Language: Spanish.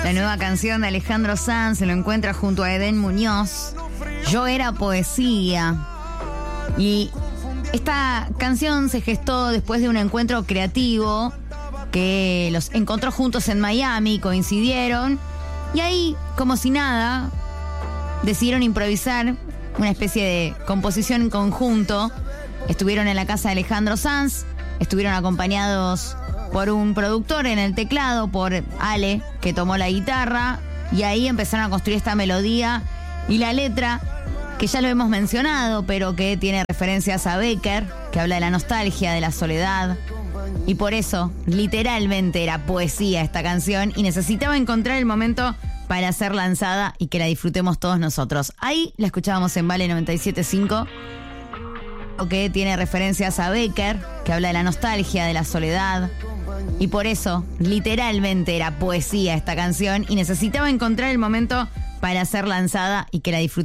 La nueva canción de Alejandro Sanz se lo encuentra junto a Edén Muñoz. Yo era poesía. Y esta canción se gestó después de un encuentro creativo que los encontró juntos en Miami, coincidieron. Y ahí, como si nada, decidieron improvisar una especie de composición en conjunto. Estuvieron en la casa de Alejandro Sanz, estuvieron acompañados por un productor en el teclado, por Ale, que tomó la guitarra, y ahí empezaron a construir esta melodía y la letra, que ya lo hemos mencionado, pero que tiene referencias a Becker, que habla de la nostalgia, de la soledad, y por eso, literalmente, era poesía esta canción, y necesitaba encontrar el momento para ser lanzada y que la disfrutemos todos nosotros. Ahí la escuchábamos en Vale 97.5, que tiene referencias a Becker, que habla de la nostalgia, de la soledad, y por eso, literalmente, era poesía esta canción, y necesitaba encontrar el momento para ser lanzada y que la disfrutemos